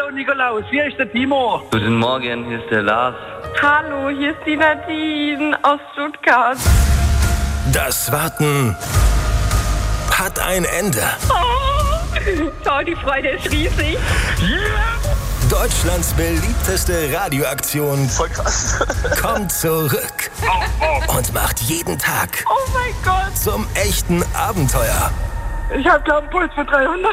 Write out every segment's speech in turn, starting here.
Hallo Nikolaus, hier ist der Timo. Guten Morgen, hier ist der Lars. Hallo, hier ist die Nadine aus Stuttgart. Das Warten hat ein Ende. Schau, die Freude ist riesig. Deutschlands beliebteste Radioaktion Voll krass. kommt zurück und macht jeden Tag Oh mein Gott. zum echten Abenteuer. Ich habe, glaube ich, einen Puls von 300.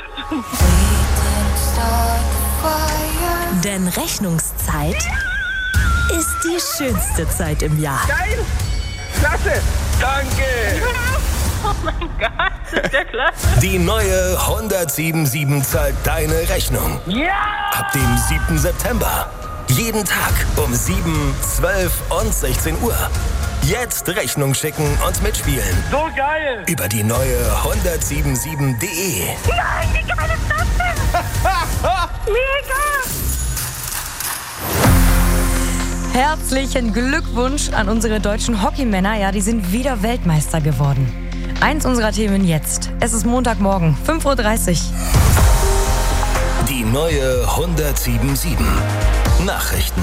Denn Rechnungszeit ist die schönste Zeit im Jahr. Geil, klasse, danke. Oh mein Gott, das ist ja klasse. Die neue 1077 zahlt deine Rechnung. Ja! Ab dem 7. September. Jeden Tag um 7, 12 und 16 Uhr. Jetzt Rechnung schicken und mitspielen. So geil. Über die neue 1077.de. Nein, wie geil ist das denn? Mega. Herzlichen Glückwunsch an unsere deutschen Hockeymänner. Ja, die sind wieder Weltmeister geworden. Eins unserer Themen jetzt. Es ist Montagmorgen, 5:30 Uhr. Die neue 1077. Nachrichten.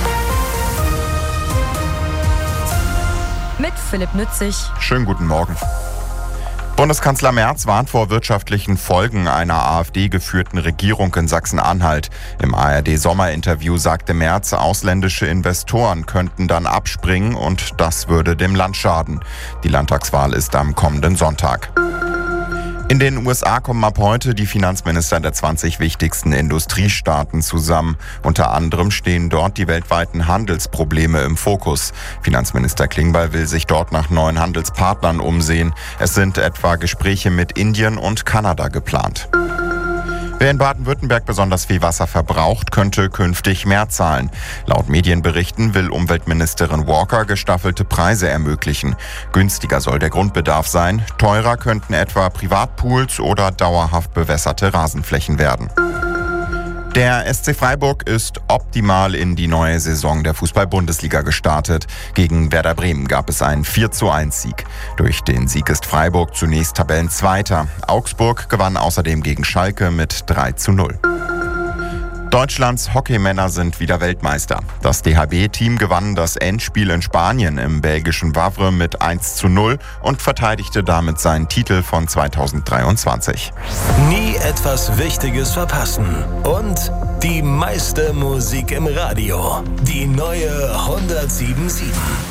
Mit Philipp Nützig. Schönen guten Morgen. Bundeskanzler Merz warnt vor wirtschaftlichen Folgen einer AfD-geführten Regierung in Sachsen-Anhalt. Im ARD-Sommerinterview sagte Merz, ausländische Investoren könnten dann abspringen und das würde dem Land schaden. Die Landtagswahl ist am kommenden Sonntag. In den USA kommen ab heute die Finanzminister der 20 wichtigsten Industriestaaten zusammen. Unter anderem stehen dort die weltweiten Handelsprobleme im Fokus. Finanzminister Klingbeil will sich dort nach neuen Handelspartnern umsehen. Es sind etwa Gespräche mit Indien und Kanada geplant. Wer in Baden-Württemberg besonders viel Wasser verbraucht, könnte künftig mehr zahlen. Laut Medienberichten will Umweltministerin Walker gestaffelte Preise ermöglichen. Günstiger soll der Grundbedarf sein, teurer könnten etwa Privatpools oder dauerhaft bewässerte Rasenflächen werden. Der SC Freiburg ist optimal in die neue Saison der Fußball-Bundesliga gestartet. Gegen Werder Bremen gab es einen 4:1-Sieg. Durch den Sieg ist Freiburg zunächst Tabellenzweiter. Augsburg gewann außerdem gegen Schalke mit 3:0. Deutschlands Hockeymänner sind wieder Weltmeister. Das DHB-Team gewann das Endspiel in Spanien im belgischen Wavre mit 1:0 und verteidigte damit seinen Titel von 2023. Nie etwas Wichtiges verpassen. Und die meiste Musik im Radio. Die neue 1077.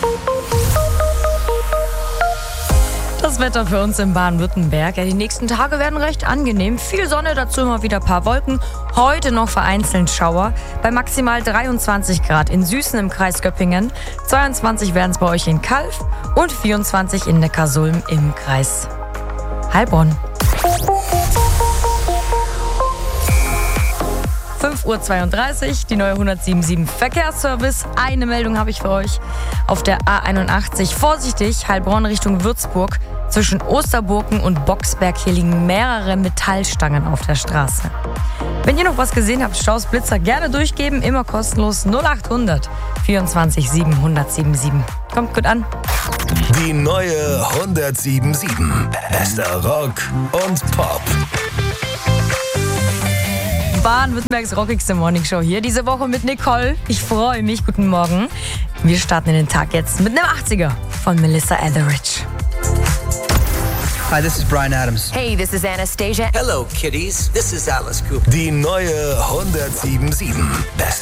Das Wetter für uns in Baden-Württemberg. Ja, die nächsten Tage werden recht angenehm. Viel Sonne, dazu immer wieder ein paar Wolken. Heute noch vereinzelt Schauer. Bei maximal 23 Grad in Süßen im Kreis Göppingen. 22 werden es bei euch in Calw und 24 in Neckarsulm im Kreis Heilbronn. 5:32 Uhr, die neue 1077 Verkehrsservice. Eine Meldung habe ich für euch. Auf der A81 vorsichtig, Heilbronn Richtung Würzburg. Zwischen Osterburken und Boxberg hier liegen mehrere Metallstangen auf der Straße. Wenn ihr noch was gesehen habt, Staus, Blitzer, gerne durchgeben. Immer kostenlos 0800 24 777. Kommt gut an. Die neue 1077. Bester Rock und Pop. Baden-Württembergs rockigste Morningshow hier. Diese Woche mit Nicole. Ich freue mich. Guten Morgen. Wir starten in den Tag jetzt mit einem 80er von Melissa Etheridge. Hi, this is Bryan Adams. Hey, this is Anastasia. Hello, kiddies. This is Alice Cooper. Die neue 1077. Bester